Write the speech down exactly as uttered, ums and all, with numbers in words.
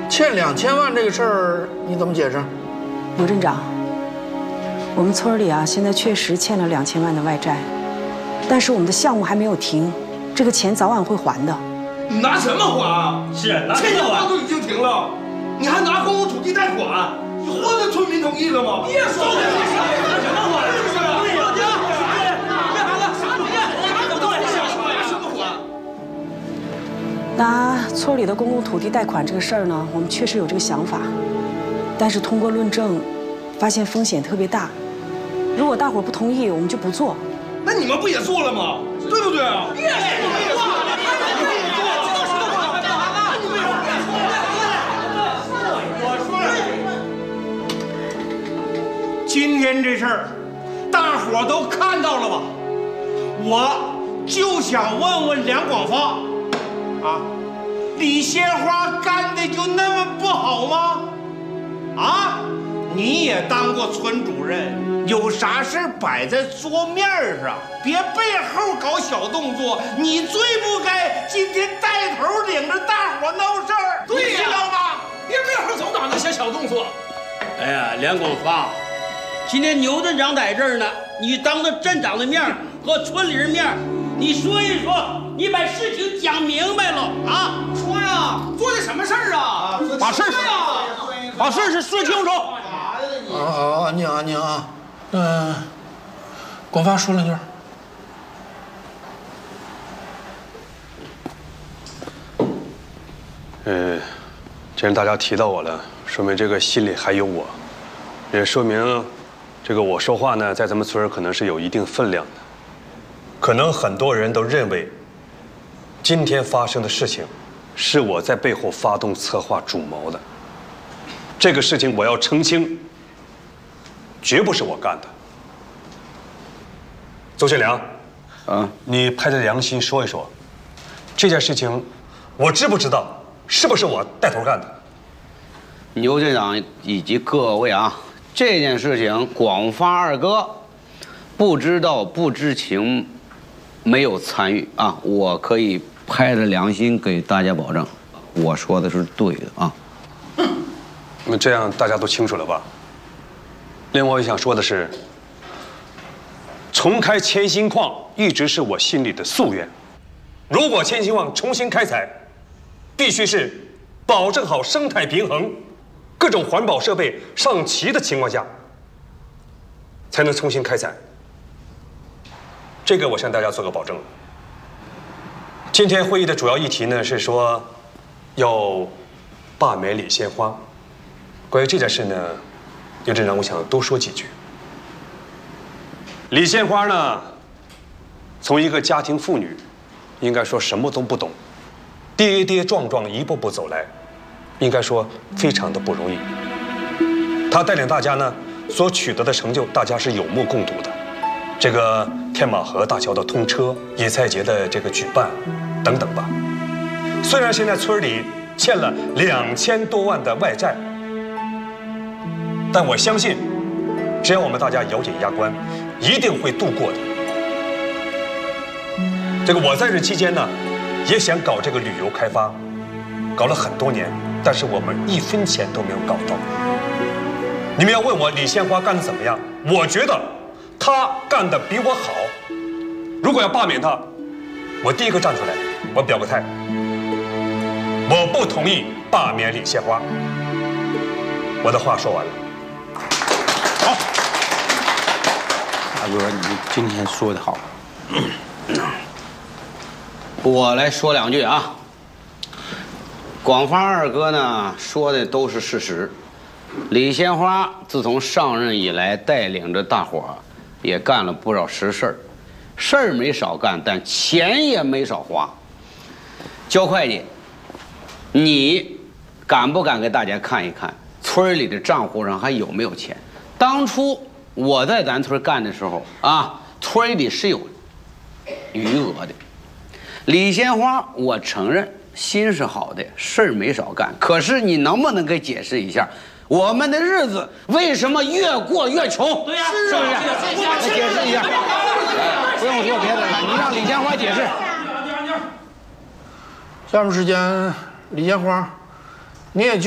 欠两千万这个事儿你怎么解释？ 刘镇长，我们村里啊现在确实欠了两千万的外债，但是我们的项目还没有停，这个钱早晚会还的。 你拿什么还？ 是拿什欠么还？ 钱都已经停了，你还拿公共土地贷款？你获得村民同意了吗？别说了，拿什么还？是不是？对呀，别喊了，啥土地？啥都对，拿什么还？ 拿村里的公共土地贷款这个事儿呢，我们确实有这个想法，但是通过论证，发现风险特别大。如果大伙不同意，我们就不做。 那你们不也做了吗？对不对啊？别说了， 今天这事儿，大伙都看到了吧？我就想问问梁广发，啊，李鲜花干的就那么不好吗？啊，你也当过村主任，有啥事摆在桌面上，别背后搞小动作。你最不该今天带头领着大伙闹事儿， 对呀， 知道吧？ 别背后总搞那些小动作。 哎呀，梁广发。今天牛镇长在这儿呢，你当着镇长的面和村里人面，你说一说，你把事情讲明白了啊！ 说呀，做的什么事儿啊？ 把事儿把事儿说清楚。 啊啊，安静安静啊！嗯，广发说两句。 呃，既然大家提到我了，说明这个心里还有我，也说明。这个我说话呢，在咱们村可能是有一定分量的。可能很多人都认为，今天发生的事情，是我在背后发动策划主谋的。这个事情我要澄清，绝不是我干的。邹庆良，啊，你拍着良心说一说，这件事情我知不知道，是不是我带头干的？ 牛镇长以及各位啊。这件事情，广发二哥不知道、不知情，没有参与啊！我可以拍着良心给大家保证，我说的是对的啊。 那么这样大家都清楚了吧？另外，我想说的是，重开千心矿一直是我心里的夙愿。如果千心矿重新开采，必须是保证好生态平衡。各种环保设备上齐的情况下，才能重新开采。这个我向大家做个保证。今天会议的主要议题呢是说，要罢免李鲜花。关于这件事呢，刘镇长，我想多说几句。李鲜花呢，从一个家庭妇女，应该说什么都不懂，跌跌撞撞一步步走来。应该说非常的不容易。他带领大家呢所取得的成就，大家是有目共睹的。这个天马河大桥的通车、野菜节的这个举办，等等吧。虽然现在村里欠了两千多万的外债，但我相信，只要我们大家咬紧牙关，一定会度过的。这个我在这期间呢，也想搞这个旅游开发，搞了很多年。但是我们一分钱都没有搞到。你们要问我李鲜花干得怎么样？我觉得他干得比我好。如果要罢免他，我第一个站出来，我表个态，我不同意罢免李鲜花。我的话说完了。 好，大哥，你今天说得好。 我来说两句啊。广发二哥呢说的都是事实。李鲜花自从上任以来，带领着大伙儿也干了不少实事儿，事儿没少干，但钱也没少花。焦会计，你敢不敢给大家看一看村里的账户上还有没有钱？当初我在咱村干的时候啊，村里是有余额的。李鲜花，我承认。心是好的，事儿没少干。可是你能不能给解释一下，我们的日子为什么越过越穷？ 对呀， 是不是？来解释一下。不用说别的了，你让李鲜花解释。 下面时间，李鲜花，你也就。